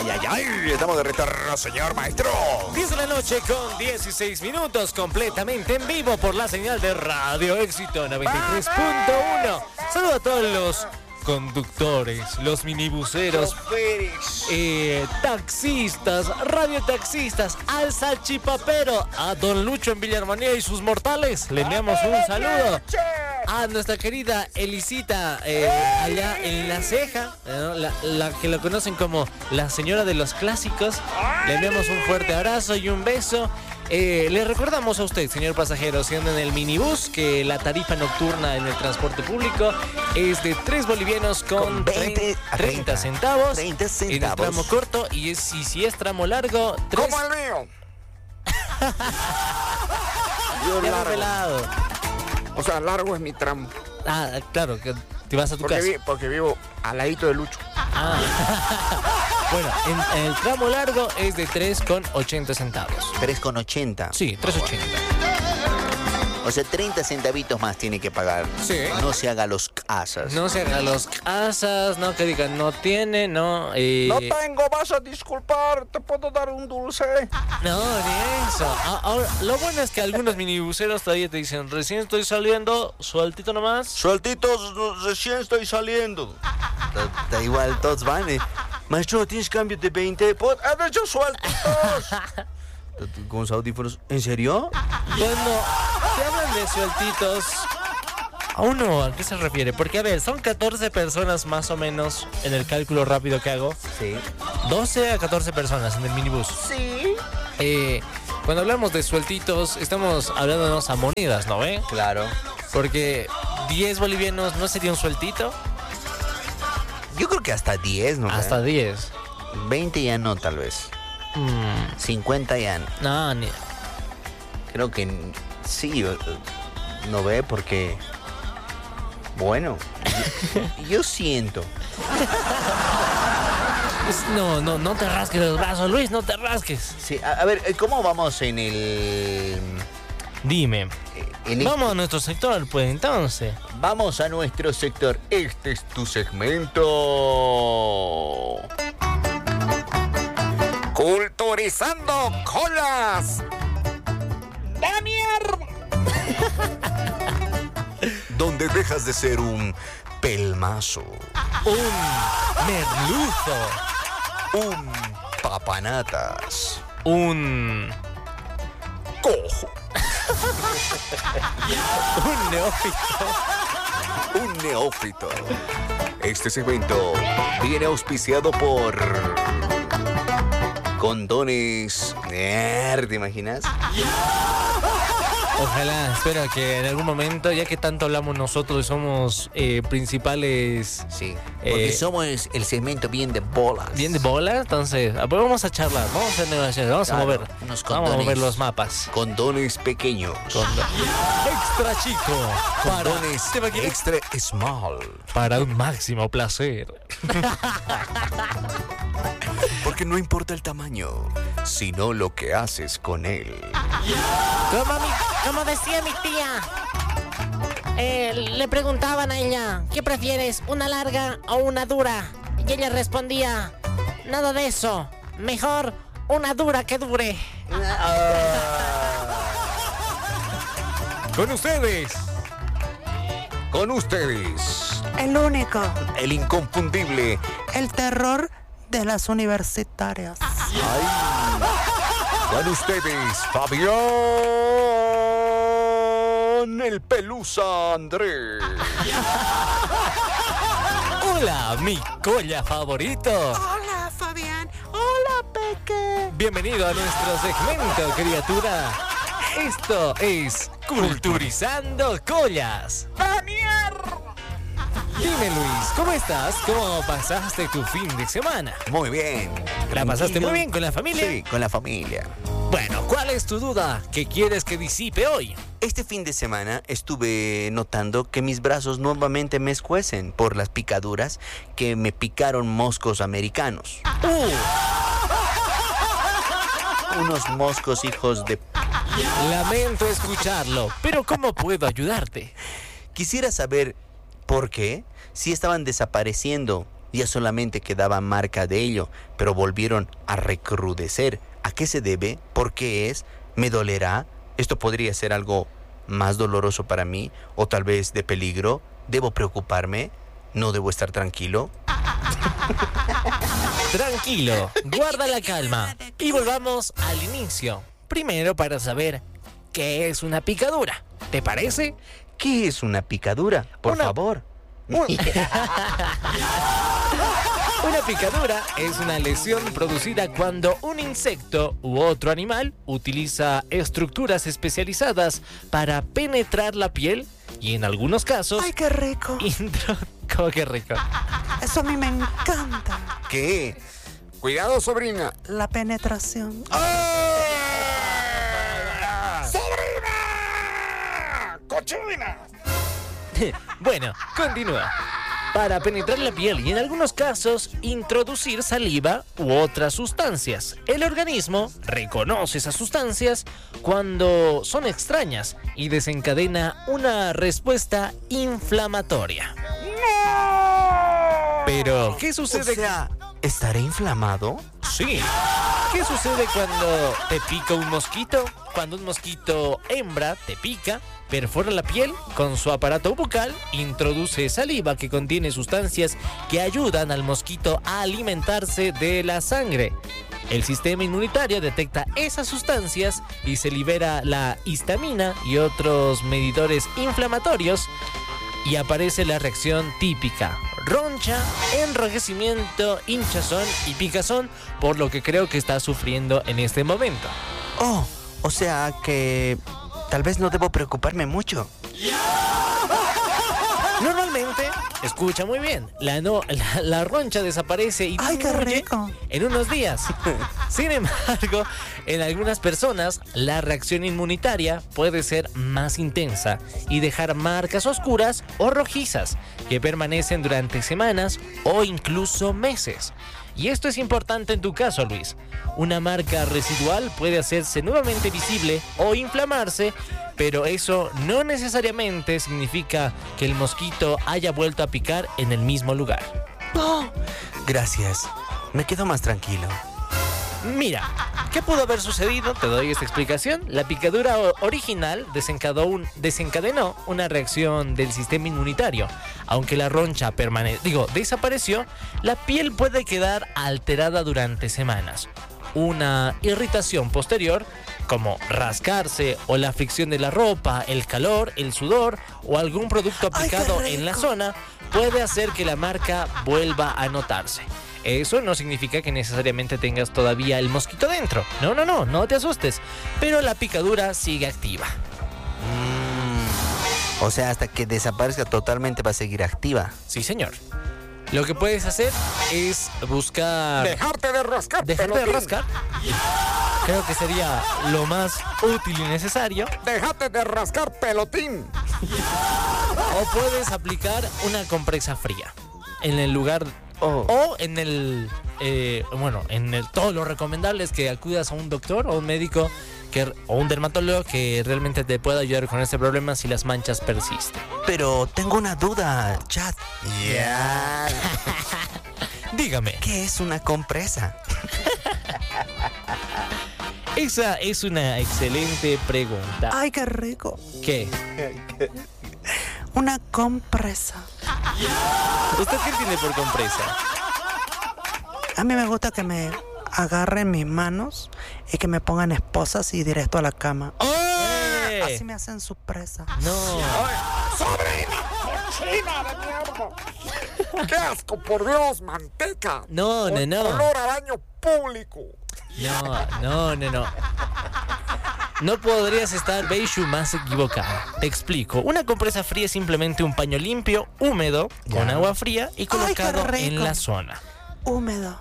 Ay, estamos de retorno, señor maestro. 10 de la noche con 16 minutos, completamente en vivo por la señal de Radio Éxito 93.1. Saludo a todos los conductores, los minibuseros, taxistas, radiotaxistas, al salchipapero, a don Lucho en Villarmanía y sus mortales. Le enviamos un saludo a nuestra querida Elisita allá en La Ceja, la que lo conocen como la señora de los clásicos. Le enviamos un fuerte abrazo y un beso. Le recordamos a usted, señor pasajero, si anda en el minibús, que la tarifa nocturna en el transporte público es de 3 bolivianos con 30 centavos. 30 centavos. En el tramo corto, y si es tramo largo, 3. Como el mío. Yo largo. O sea, largo es mi tramo. Ah, claro, que te vas a tu casa. Porque vivo al ladito de Lucho. Bueno, en el tramo largo es de 3,80 centavos. 3,80. Sí, 3,80. O sea, 30 centavitos más tiene que pagar. Sí. No se haga los casas. No se haga los casas, no que digan no tiene, no. No tengo, vas a disculpar, te puedo dar un dulce. No, ni eso. Ahora, lo bueno es que algunos minibuseros todavía te dicen, recién estoy saliendo, sueltito nomás. Sueltitos, recién estoy saliendo. Da igual, todos van. Maestro, ¿tienes cambio de 20? Pues, de hecho, sueltitos. Con los audífonos. ¿En serio? Bueno, te hablan de sueltitos. ¿A uno a qué se refiere? Porque, a ver, son 14 personas más o menos en el cálculo rápido que hago. Sí. 12 a 14 personas en el minibús. Sí. Cuando hablamos de sueltitos, estamos hablándonos a monedas, ¿no ve? Claro. Porque 10 bolivianos no sería un sueltito. Yo creo que hasta 10, ¿no? Hasta 10. 20 ya no, tal vez. 50 ya no. No, ni... Creo que sí, no ve porque... Bueno, yo siento. No te rasques los brazos, Luis, no te rasques. Sí, a ver, ¿cómo vamos en el...? Dime. Vamos a nuestro sector, pues, entonces. Vamos a nuestro sector. Este es tu segmento. Culturizando colas. ¡La mierda! Donde dejas de ser un pelmazo. Un merluzo. Un papanatas. Un cojo. Un neófito. Un neófito. Este segmento viene auspiciado por condones. ¿Te imaginas? Ojalá, espero que en algún momento, ya que tanto hablamos nosotros y somos principales... Sí, porque somos el segmento bien de bolas. Bien de bolas, entonces vamos a charlar, vamos a hacer negociaciones, vamos a mover los mapas. Condones pequeños. Extra chico. Condones extra small. Para un máximo placer. Porque no importa el tamaño, sino lo que haces con él. Como decía mi tía, le preguntaban a ella, ¿qué prefieres, una larga o una dura? Y ella respondía, nada de eso, mejor una dura que dure. Con ustedes, el único, el inconfundible, el terror de las universitarias. Con ustedes, Fabián el Pelusa Andrés. Hola, mi colla favorito. Hola, Fabián. Hola, Peque. Bienvenido a nuestro segmento, criatura. Esto es Culturizando Collas. ¡La mierda! Dime, Luis, ¿cómo estás? ¿Cómo pasaste tu fin de semana? Muy bien. ¿La pasaste muy bien con la familia? Sí, con la familia. Bueno, ¿cuál es tu duda? ¿Qué quieres que disipe hoy? Este fin de semana estuve notando que mis brazos nuevamente me escuecen por las picaduras que me picaron moscos americanos. Unos moscos hijos de... Lamento escucharlo, pero ¿cómo puedo ayudarte? Quisiera saber por qué, si estaban desapareciendo Ya solamente quedaba marca de ello, pero volvieron a recrudecer. ¿A qué se debe? ¿Por qué es? ¿Me dolerá? ¿Esto podría ser algo más doloroso para mí? ¿O tal vez de peligro? ¿Debo preocuparme? ¿No debo estar tranquilo? Tranquilo, guarda la calma y volvamos al inicio. Primero para saber qué es una picadura. ¿Te parece? ¿Qué es una picadura? Por favor. Una picadura es una lesión producida cuando un insecto u otro animal utiliza estructuras especializadas para penetrar la piel y en algunos casos... ¡Ay, qué rico! ¿Cómo que rico? Eso a mí me encanta. ¿Qué? Cuidado, sobrina. La penetración. ¡Sobrina! ¡Cochina! Bueno, continúa. Para penetrar la piel y en algunos casos introducir saliva u otras sustancias. El organismo reconoce esas sustancias cuando son extrañas y desencadena una respuesta inflamatoria. Pero, ¿qué sucede? O sea, ¿estaré inflamado? Sí. ¿Qué sucede cuando te pica un mosquito? Cuando un mosquito hembra te pica, perfora la piel con su aparato bucal, introduce saliva que contiene sustancias que ayudan al mosquito a alimentarse de la sangre. El sistema inmunitario detecta esas sustancias y se libera la histamina y otros medidores inflamatorios y aparece la reacción típica: roncha, enrojecimiento, hinchazón y picazón, por lo que creo que está sufriendo en este momento. Oh, o sea que tal vez no debo preocuparme mucho. Normalmente, escucha muy bien, la roncha desaparece y ¡Ay, qué disminuye rico! en unos días. Sin embargo, en algunas personas, la reacción inmunitaria puede ser más intensa y dejar marcas oscuras o rojizas que permanecen durante semanas o incluso meses. Y esto es importante en tu caso, Luis. Una marca residual puede hacerse nuevamente visible o inflamarse, pero eso no necesariamente significa que el mosquito haya vuelto a picar en el mismo lugar. Oh, gracias. Me quedo más tranquilo. Mira, ¿qué pudo haber sucedido? Te doy esta explicación. La picadura original desencadenó una reacción del sistema inmunitario. Aunque la roncha desapareció, la piel puede quedar alterada durante semanas. Una irritación posterior, como rascarse o la fricción de la ropa, el calor, el sudor o algún producto aplicado en la zona, puede hacer que la marca vuelva a notarse. Eso no significa que necesariamente tengas todavía el mosquito dentro. No te asustes. Pero la picadura sigue activa. O sea, hasta que desaparezca totalmente va a seguir activa. Sí, señor. Lo que puedes hacer es buscar... Dejarte de rascar. Dejarte de rascar. Creo que sería lo más útil y necesario. Déjate de rascar, pelotín. O puedes aplicar una compresa fría en el lugar... O en el... todo lo recomendable es que acudas a un doctor o un médico o un dermatólogo que realmente te pueda ayudar con este problema si las manchas persisten. Pero tengo una duda, chat. Dígame. ¿Qué es una compresa? Esa es una excelente pregunta. ¡Ay, qué rico! ¿Qué? Una compresa. ¿Usted qué tiene por compresa? A mí me gusta que me agarren mis manos y que me pongan esposas y directo a la cama. Así me hacen su presa. No. ¡Sobrina! ¡Cochina de mierda! ¡Qué asco, por Dios! ¡Manteca! No. Olor a baño público. No. No podrías estar, Beishu, más equivocado. Te explico. Una compresa fría es simplemente un paño limpio, húmedo, con agua fría y colocado en la zona. Húmedo.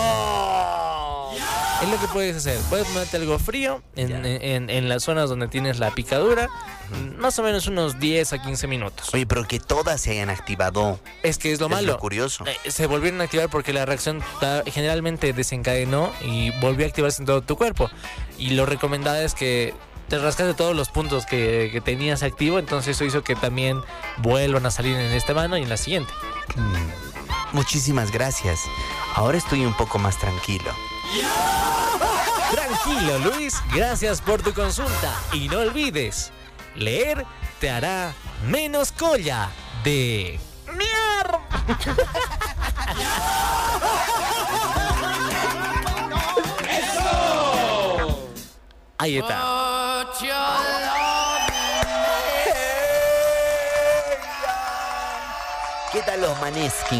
Es lo que puedes hacer. Puedes ponerte algo frío en las zonas donde tienes la picadura, más o menos unos 10 a 15 minutos. Oye, pero que todas se hayan activado. Es que es lo malo. Lo curioso. Se volvieron a activar porque la reacción generalmente desencadenó y volvió a activarse en todo tu cuerpo. Y lo recomendado es que te rascaste todos los puntos que tenías activo, entonces eso hizo que también vuelvan a salir en esta mano y en la siguiente. Muchísimas gracias. Ahora estoy un poco más tranquilo. Tranquilo, Luis. Gracias por tu consulta. Y no olvides, leer te hará menos colla de... ¡Mierda! Ahí está. ¿Qué tal los Maneskin?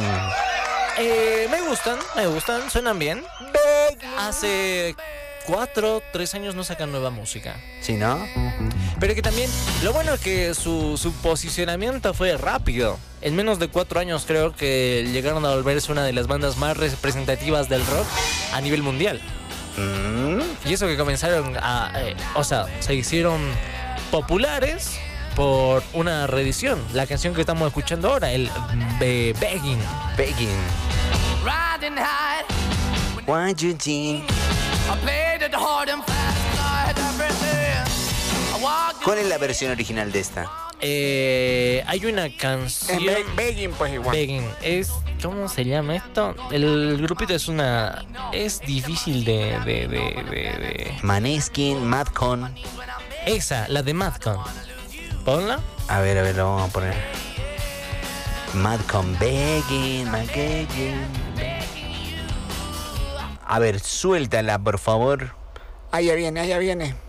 Me gustan, suenan bien. Hace 4, 3 años no sacan nueva música. ¿Sí, no? Pero que también, lo bueno es que su posicionamiento fue rápido. En menos de 4 años creo que llegaron a volverse una de las bandas más representativas del rock a nivel mundial. Y eso que comenzaron se hicieron populares por una reedición. La canción que estamos escuchando ahora, el Begging. Begging. Why you think? ¿Cuál es la versión original de esta? Hay una canción. Begging, pues igual. Begging. ¿Cómo se llama esto? El grupito es difícil de... Maneskin, Madcon. Esa, la de Madcon. Ponla. A ver, lo vamos a poner. Madcon, Begging, A ver, suéltala, por favor. Allá viene, allá viene.